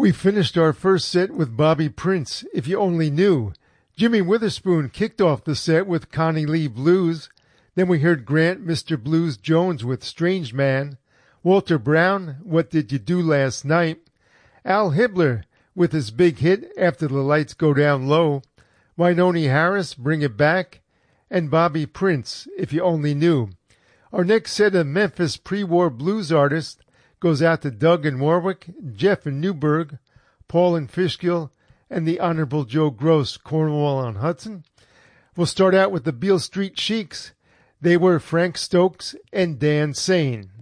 We finished our first set with Bobby Prince, If You Only Knew. Jimmy Witherspoon kicked off the set with Connie Lee Blues. Then we heard Grant Mr. Blues Jones with Strange Man. Walter Brown, What Did You Do Last Night? Al Hibbler with his big hit, After the Lights Go Down Low. Wynonie Harris, Bring It Back. And Bobby Prince, If You Only Knew. Our next set of Memphis pre-war blues artists goes out to Doug in Warwick, Jeff in Newburgh, Paul in Fishkill, and the Honorable Joe Gross, Cornwall-on-Hudson. We'll start out with the Beale Street Sheiks. They were Frank Stokes and Dan Sane.